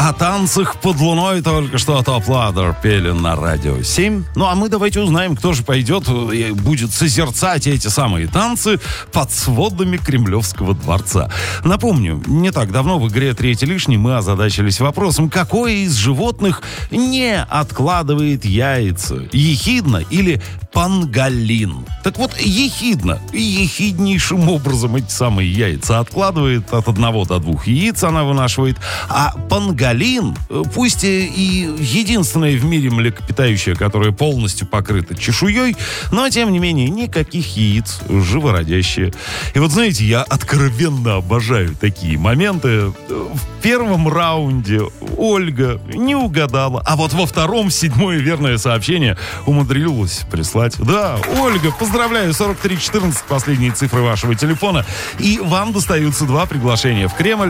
О танцах под луной только что Топ Ладер пели на Радио 7. Ну, а мы давайте узнаем, кто же пойдет и будет созерцать эти самые танцы под сводами Кремлевского дворца. Напомню, не так давно в игре «Третий лишний» мы озадачились вопросом, какое из животных не откладывает яйца? Ехидна или панголин? Так вот, ехидна. Ехиднейшим образом эти самые яйца откладывает. От 1 до 2 яиц она вынашивает. А панголин, пусть и единственное в мире млекопитающее, которое полностью покрыто чешуей, но, тем не менее, никаких яиц, живородящее. И вот, знаете, я откровенно обожаю такие моменты. В первом раунде Ольга не угадала, а вот во втором 7-е верное сообщение умудрилась прислать. Да, Ольга, поздравляю, 4314 последние цифры вашего телефона. И вам достаются 2 приглашения в Кремль